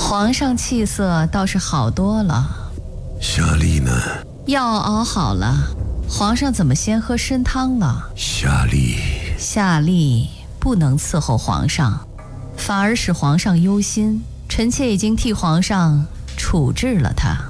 皇上气色倒是好多了。 夏丽呢？ 药熬好了，皇上怎么先喝参汤了？ 夏丽不能伺候皇上，反而使皇上忧心。臣妾已经替皇上处置了他。